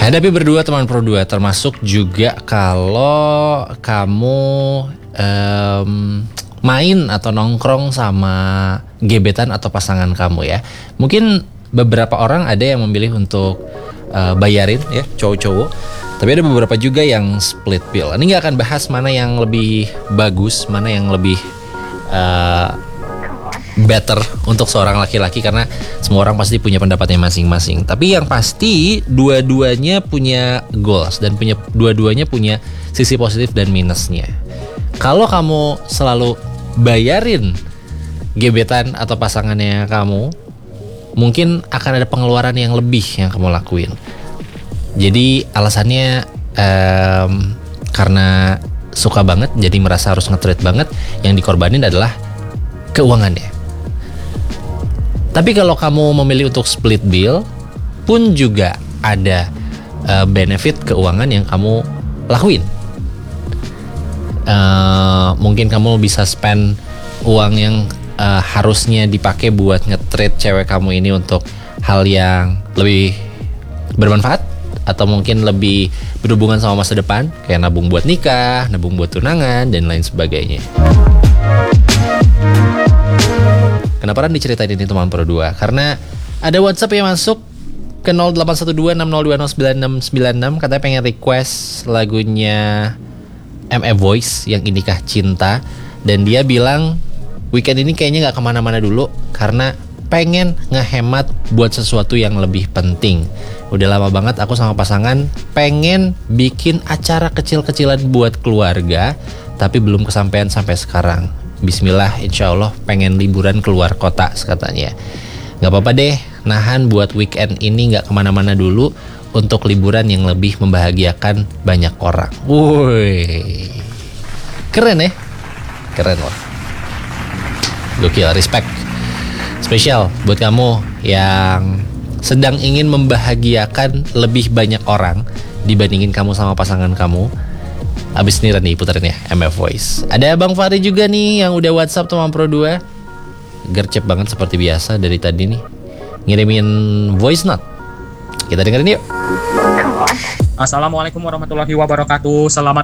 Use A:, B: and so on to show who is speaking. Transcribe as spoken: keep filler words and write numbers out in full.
A: Hadapi berdua teman Pro dua, termasuk juga kalau kamu um, main atau nongkrong sama gebetan atau pasangan kamu ya. Mungkin beberapa orang ada yang memilih untuk uh, bayarin ya, cowok-cowok. Tapi ada beberapa juga yang split bill. Ini gak akan bahas mana yang lebih bagus, mana yang lebih uh, better untuk seorang laki-laki, karena semua orang pasti punya pendapatnya masing-masing. Tapi yang pasti dua-duanya punya goals dan punya dua-duanya punya sisi positif dan minusnya. Kalau kamu selalu bayarin gebetan atau pasangannya kamu, mungkin akan ada pengeluaran yang lebih yang kamu lakuin. Jadi alasannya um, karena suka banget, jadi merasa harus nge-treat banget, yang dikorbanin adalah keuangannya. Tapi kalau kamu memilih untuk split bill, pun juga ada uh, benefit keuangan yang kamu lakuin. Uh, mungkin kamu bisa spend uang yang uh, harusnya dipakai buat nge-treat cewek kamu ini untuk hal yang lebih bermanfaat, atau mungkin lebih berhubungan sama masa depan, kayak nabung buat nikah, nabung buat tunangan, dan lain sebagainya. Kenapa Ran diceritain ini teman Pro dua? Karena ada WhatsApp yang masuk ke nol delapan satu dua enam nol dua nol sembilan enam sembilan enam, katanya pengen request lagunya M F Voice yang Inikah Cinta, dan dia bilang weekend ini kayaknya gak kemana-mana dulu karena pengen ngehemat buat sesuatu yang lebih penting. Udah lama banget aku sama pasangan pengen bikin acara kecil-kecilan buat keluarga, tapi belum kesampaian sampai sekarang. Bismillah, insya Allah pengen liburan keluar kota katanya. Gak apa-apa deh, nahan buat weekend ini gak kemana-mana dulu untuk liburan yang lebih membahagiakan banyak orang. Woi, keren ya, keren loh. Gokil, respect. Spesial buat kamu yang sedang ingin membahagiakan lebih banyak orang dibandingin kamu sama pasangan kamu. Abis ini Rani puterin ya M F Voice. Ada Bang Fahri juga nih yang udah WhatsApp teman Pro dua. Gercep banget seperti biasa dari tadi nih, ngirimin voice note. Kita dengerin yuk.
B: Assalamualaikum warahmatullahi wabarakatuh. Selamat